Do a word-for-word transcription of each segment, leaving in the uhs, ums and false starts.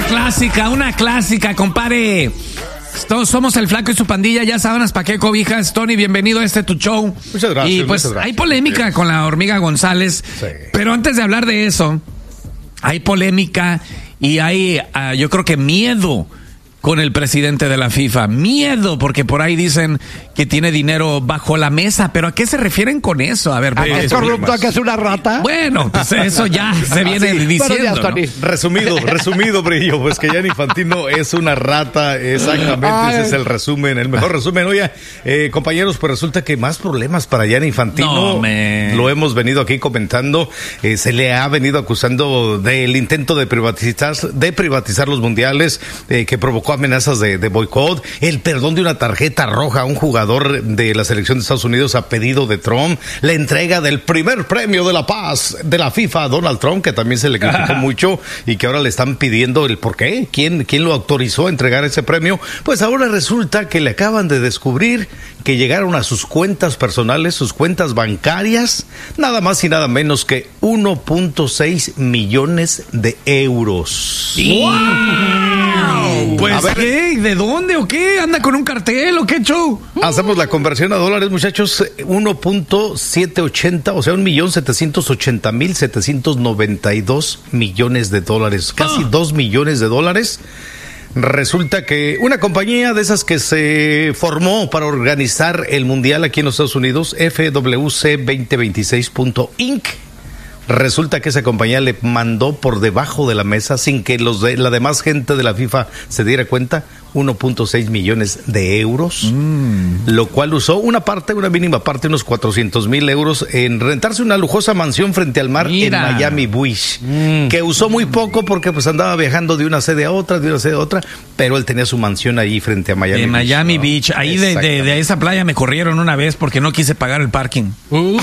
clásica, una clásica, compadre. Todos somos el Flaco y su pandilla, ya sábanas pa' qué cobijas. Tony, bienvenido a este tu show. Muchas gracias. Y pues muchas gracias. hay polémica con la hormiga González, Sí. pero antes de hablar de eso, hay polémica y hay, uh, yo creo que miedo con el presidente de la FIFA. Miedo, porque por ahí dicen que tiene dinero bajo la mesa. ¿Pero a qué se refieren con eso? A ver, ¿A qué es corrupto? ¿A qué es una rata? bueno, pues eso ya se viene sí, diciendo, Tony. ¿no? Resumido, resumido, Brillo, pues que Gianni Infantino es una rata, exactamente, Ay. ese es el resumen, el mejor resumen. Oye, eh, compañeros, pues resulta que más problemas para Gianni Infantino, No, man. lo hemos venido aquí comentando, eh, se le ha venido acusando del intento de privatizar, de privatizar los mundiales, eh, que provocó amenazas de, de boicot, el perdón de una tarjeta roja a un jugador de la selección de Estados Unidos a pedido de Trump, la entrega del primer premio de la paz de la FIFA a Donald Trump, que también se le criticó mucho y que ahora le están pidiendo el por qué, quién, quién lo autorizó a entregar ese premio. Pues ahora resulta que le acaban de descubrir que llegaron a sus cuentas personales, sus cuentas bancarias, nada más y nada menos que uno punto seis millones de euros. ¡Wow! Pues, A ver. ¿qué? ¿De dónde o qué? ¿Anda con un cartel o qué show? Hacemos la conversión a dólares, muchachos, uno punto setecientos ochenta, o sea, un millón setecientos ochenta mil setecientos noventa y dos millones de dólares, casi Ah. dos millones de dólares. Resulta que una compañía de esas que se formó para organizar el mundial aquí en los Estados Unidos, F W C veinte veintiséis punto inc, resulta que esa compañía le mandó por debajo de la mesa, sin que los de, la demás gente de la FIFA se diera cuenta, uno punto seis millones de euros, mm. lo cual usó una parte, una mínima parte, unos cuatrocientos mil euros en rentarse una lujosa mansión frente al mar. Mira. En Miami Beach, mm. que usó muy poco porque pues andaba viajando de una sede a otra, de una sede a otra, pero él tenía su mansión ahí frente a Miami en Beach. En Miami ¿no? Beach, ahí de, de, de esa playa me corrieron una vez porque no quise pagar el parking. Uh.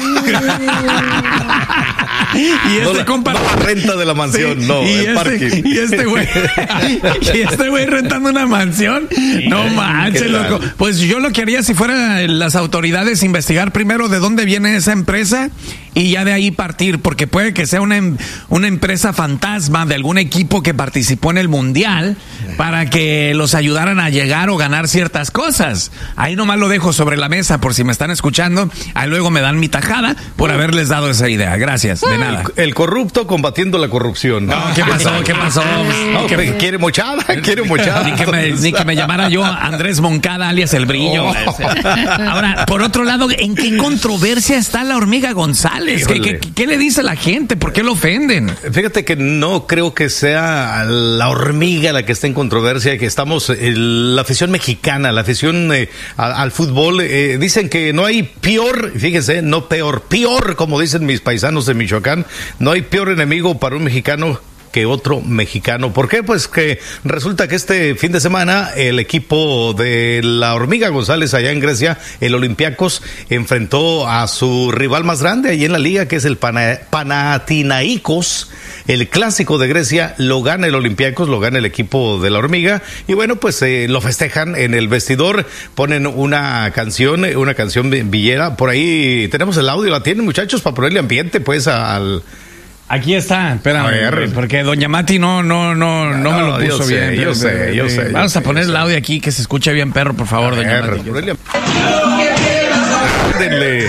Y este no la, compa... no la renta de la mansión, sí, no, y el este, parking. Y este güey, y este güey rentando una mansión, no manches, loco. Pues yo lo que haría si fueran las autoridades, investigar primero de dónde viene esa empresa y ya de ahí partir, porque puede que sea una, una empresa fantasma de algún equipo que participó en el mundial para que los ayudaran a llegar o ganar ciertas cosas. Ahí nomás lo dejo sobre la mesa por si me están escuchando. Ahí luego me dan mi tajada por haberles dado esa idea. Gracias, de nada. El, el corrupto combatiendo la corrupción. No, ¿qué pasó? ¿Qué pasó? No, que quiere mochada, quiere mochada. Ni que, me, ni que me llamara yo Andrés Moncada, alias El Brillo. Oh. Ahora, por otro lado, ¿en qué controversia está la hormiga González? ¿Qué, qué, ¿Qué le dice la gente? ¿Por qué lo ofenden? Fíjate que no creo que sea la hormiga la que está en controversia, que estamos, el, la afición mexicana, la afición eh, al, al fútbol, eh, dicen que no hay peor, fíjense, no peor, peor, como dicen mis paisanos de Michoacán, no hay peor enemigo para un mexicano que otro mexicano. ¿Por qué? Pues que resulta que este fin de semana el equipo de la hormiga González allá en Grecia, el Olympiacos, enfrentó a su rival más grande ahí en la liga, que es el Pana, Panathinaikos. El clásico de Grecia lo gana el Olympiacos, lo gana el equipo de la hormiga, y bueno, pues eh, lo festejan en el vestidor, ponen una canción, una canción villera. Por ahí tenemos el audio, ¿la tienen, muchachos, para ponerle ambiente pues al... Aquí está, espérame, porque doña Mati no, no, no, no, no me lo puso yo bien. Sé, yo sé, sé, yo sé. Vamos yo a poner sé, el audio aquí que se escuche bien, perro, por favor, a doña ver, Mati. Denle.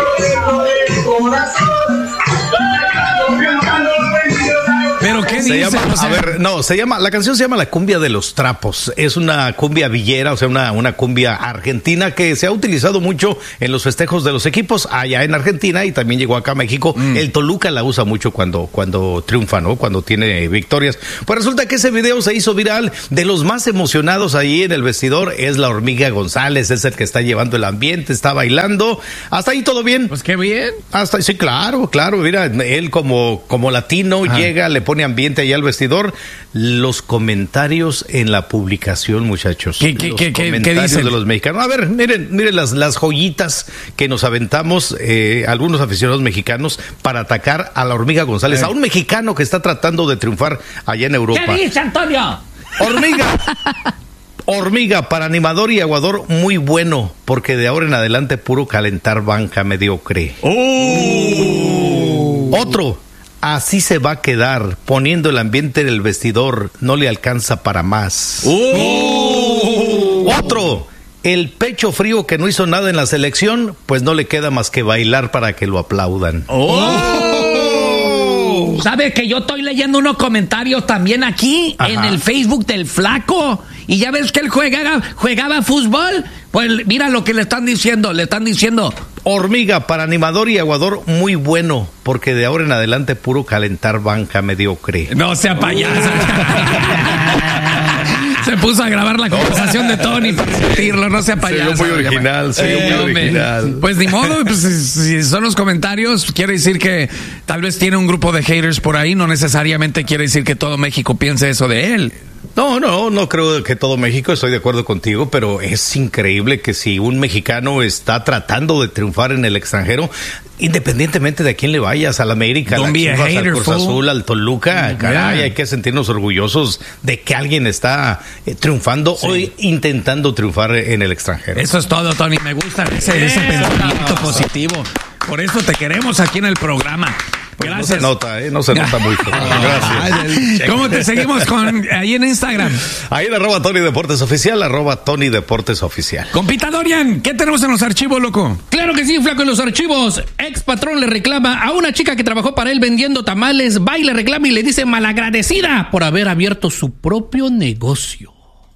¿Pero qué se dice? Llama, o sea, a ver, no, se llama, la canción se llama La Cumbia de los Trapos. Es una cumbia villera, o sea, una, una cumbia argentina que se ha utilizado mucho en los festejos de los equipos allá en Argentina y también llegó acá a México. Mm. El Toluca la usa mucho cuando, cuando triunfa, ¿no? Cuando tiene victorias. Pues resulta que ese video se hizo viral. De los más emocionados ahí en el vestidor es la hormiga González, es el que está llevando el ambiente, está bailando. Hasta ahí todo bien. Pues qué bien. Hasta sí, claro, claro. Mira, él como, como latino ah. llega, le pone ambiente allá al vestidor. Los comentarios en la publicación, muchachos. ¿Qué, qué, los qué, comentarios qué dicen? De los mexicanos. A ver, miren, miren las, las joyitas que nos aventamos eh, algunos aficionados mexicanos para atacar a la hormiga González, eh. a un mexicano que está tratando de triunfar allá en Europa. ¿Qué dice, Antonio? Hormiga. Hormiga, para animador y aguador, muy bueno, porque de ahora en adelante puro calentar banca mediocre. Oh. Otro. así se va a quedar, poniendo el ambiente del vestidor, no le alcanza para más. ¡Oh! Otro, el pecho frío que no hizo nada en la selección, pues no le queda más que bailar para que lo aplaudan. ¡Oh! ¿Sabe que yo estoy leyendo unos comentarios también aquí? Ajá. En el Facebook del Flaco? Y ya ves que él juegaba, jugaba fútbol. Pues mira lo que le están diciendo, le están diciendo... Hormiga, para animador y aguador, muy bueno, porque de ahora en adelante puro calentar banca mediocre. No sea payaso. Se puso a grabar la conversación de Tony para sentirlo, no sea payaso. Se vio muy original, se vio eh, muy original. Pues ni modo, pues, si son los comentarios, quiere decir que tal vez tiene un grupo de haters por ahí, no necesariamente quiere decir que todo México piense eso de él. No, no, no creo que todo México, estoy de acuerdo contigo, pero es increíble que si un mexicano está tratando de triunfar en el extranjero, independientemente de a quién le vayas, al América, al Chivas, al Cruz Azul, al Toluca, caray, hay que sentirnos orgullosos de que alguien está eh, triunfando sí. o intentando triunfar en el extranjero. Eso es todo, Tony, me gusta ese, ese pensamiento positivo. Por eso te queremos aquí en el programa. Pues gracias. No se nota, ¿eh? No se nota muy fuerte. Gracias. ¿Cómo te seguimos con ahí en Instagram? Ahí en arroba Tony Deportes Oficial, arroba Tony Deportes Oficial. Compita Dorian, ¿qué tenemos en los archivos, loco? Claro que sí, Flaco, en los archivos. Ex patrón le reclama a una chica que trabajó para él vendiendo tamales, va y le reclama y le dice malagradecida por haber abierto su propio negocio.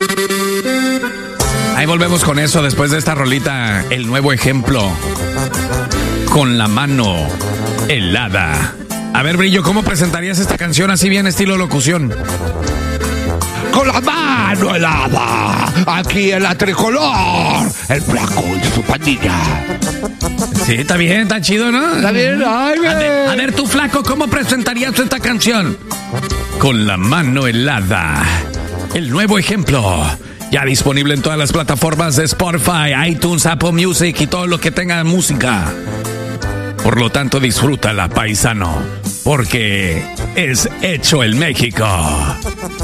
Ahí volvemos con eso después de esta rolita, el nuevo ejemplo. Con la mano helada. A ver, Brillo, ¿cómo presentarías esta canción así bien estilo locución? Con la mano helada, aquí en la tricolor, el Flaco y su pandilla. Sí, está bien, está chido, ¿no? Está bien, ay, a ver, a ver, tú, Flaco, ¿cómo presentarías esta canción? Con la mano helada, el nuevo ejemplo. Ya disponible en todas las plataformas de Spotify, iTunes, Apple Music y todo lo que tenga música. Por lo tanto, disfrútala, paisano, porque es hecho en México.